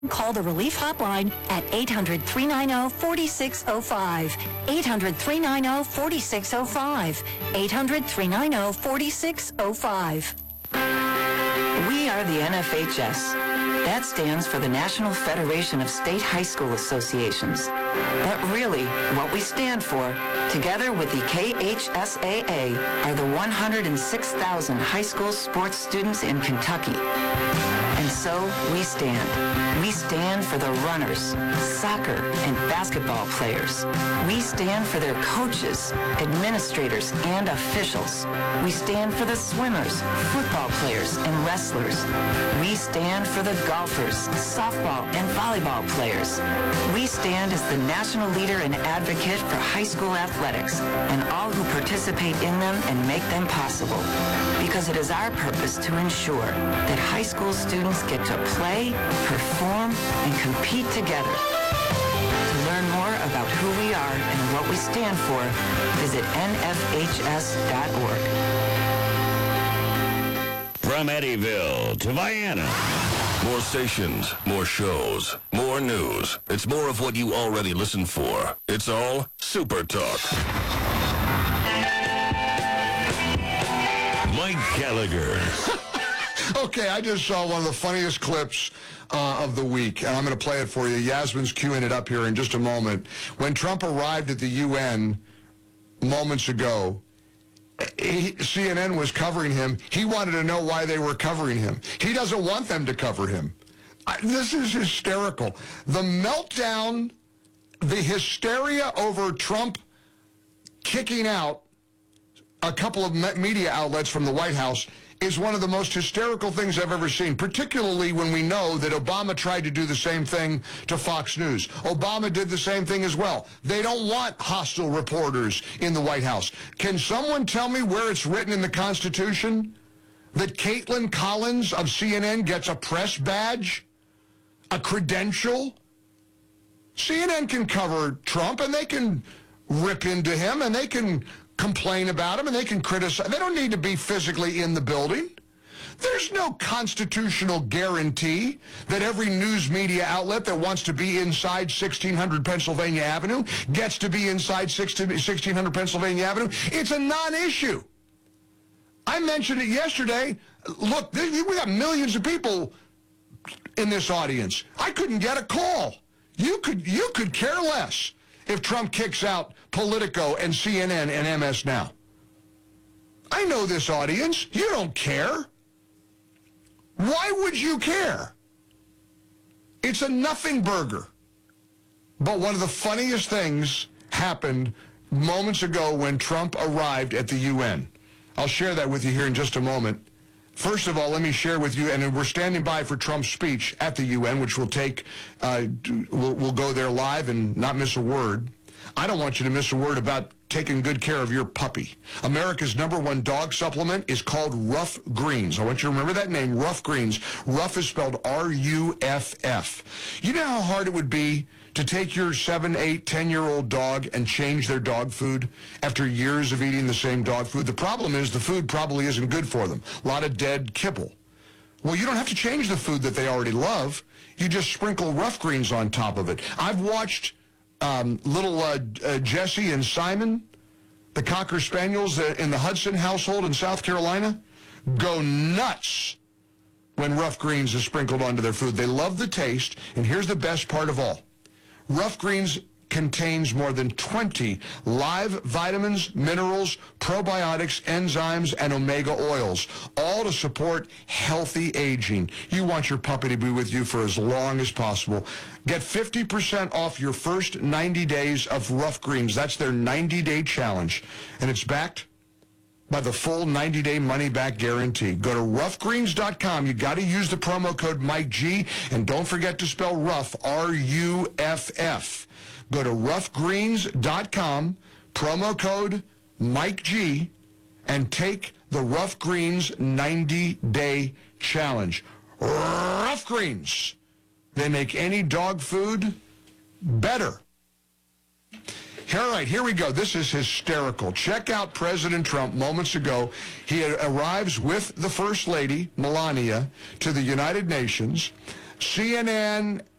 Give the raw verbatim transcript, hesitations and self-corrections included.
Call the Relief Hotline at eight hundred, three nine zero, four six zero five. eight hundred, three nine zero, four six zero five. eight hundred, three nine zero, four six zero five. We are the N F H S. That stands for the National Federation of State High School Associations. But really, what we stand for, together with the K H S A A, are the one hundred six thousand high school sports students in Kentucky. And so we stand. We stand for the runners, soccer, and basketball players. We stand for their coaches, administrators, and officials. We stand for the swimmers, football players, and wrestlers. We stand for the golfers, softball, and volleyball players. We stand as the national leader and advocate for high school athletics and all who participate in them and make them possible. Because it is our purpose to ensure that high school students get to play, perform, and compete together. To learn more about who we are and what we stand for, visit N F H S dot org. From Eddyville to Vienna. More stations, more shows, more news. It's more of what you already listen for. It's all Super Talk. Mike Gallagher. Okay, I just saw one of the funniest clips uh, of the week, and I'm going to play it for you. Yasmin's queuing it up here in just a moment. When Trump arrived at the U N moments ago, he, C N N was covering him. He wanted to know why they were covering him. He doesn't want them to cover him. I, this is hysterical. The meltdown, the hysteria over Trump kicking out a couple of media outlets from the White House is one of the most hysterical things I've ever seen, particularly when we know that Obama tried to do the same thing to Fox News. Obama did the same thing as well. They don't want hostile reporters in the White House. Can someone tell me where it's written in the Constitution that Caitlin Collins of C N N gets a press badge, a credential? C N N can cover Trump, and they can rip into him, and they can complain about him, and they can criticize. They don't need to be physically in the building. There's no constitutional guarantee that every news media outlet that wants to be inside sixteen hundred Pennsylvania Avenue gets to be inside sixteen hundred Pennsylvania Avenue. It's a non-issue. I mentioned it yesterday. Look, we got millions of people in this audience. I couldn't get a call. You could, you could care less if Trump kicks out Politico and C N N and M S Now. I know this audience. You don't care. Why would you care? It's a nothing burger. But one of the funniest things happened moments ago when Trump arrived at the U N. I'll share that with you here in just a moment. First of all, let me share with you, and we're standing by for Trump's speech at the U N, which will take, uh, we'll, we'll go there live and not miss a word. I don't want you to miss a word about taking good care of your puppy. America's number one dog supplement is called Ruff Greens. I want you to remember that name, Ruff Greens. Ruff is spelled R U F F. You know how hard it would be to take your seven, eight, ten-year-old dog and change their dog food after years of eating the same dog food? The problem is the food probably isn't good for them. A lot of dead kibble. Well, you don't have to change the food that they already love. You just sprinkle Ruff Greens on top of it. I've watched um, little uh, uh, Jesse and Simon, the Cocker Spaniels uh, in the Hudson household in South Carolina, go nuts when Ruff Greens is sprinkled onto their food. They love the taste, and here's the best part of all. Ruff Greens contains more than twenty live vitamins, minerals, probiotics, enzymes, and omega oils, all to support healthy aging. You want your puppy to be with you for as long as possible. Get fifty percent off your first ninety days of Ruff Greens. That's their ninety-day challenge, and it's backed by the full ninety-day money-back guarantee. Go to ruff greens dot com. You got to use the promo code Mike G, and don't forget to spell Ruff, R U F F. Go to ruff greens dot com, promo code Mike G, and take the Ruff Greens ninety-day challenge. Ruff Greens. They make any dog food better. All right, here we go. This is hysterical. Check out President Trump moments ago. He arrives with the First Lady, Melania, to the United Nations. C N N